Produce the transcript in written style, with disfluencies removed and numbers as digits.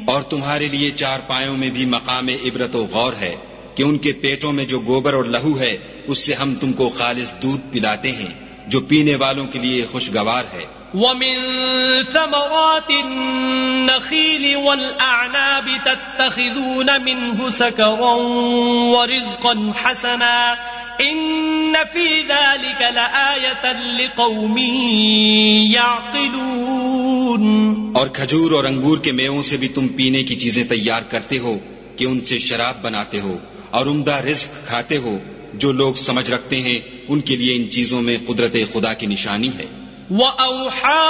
और तुम्हारे लिए चारपायों में भी मकाम इबरत व गौर है कि उनके पेटों में जो गोबर और लहू है उससे हम तुमको खालिस दूध पिलाते हैं जो पीने वालों के लिए खुशगवार है। وَمِن ثَمَرَاتِ النَّخِيلِ وَالْأَعْنَابِ تَتَّخِذُونَ مِنْهُ سَكَرًا وَرِزْقًا حَسَنًا إِنَّ فِي ذَلِكَ لَآيَةً لِقَوْمٍ يَعْقِلُونَ। और खजूर और अंगूर के मेवों से भी तुम पीने की चीजें तैयार करते हो कि उनसे शराब बनाते हो और उम्दा रिज्क खाते हो। जो लोग समझ रखते हैं उनके लिए इन चीजों में कुदरत खुदा की निशानी है।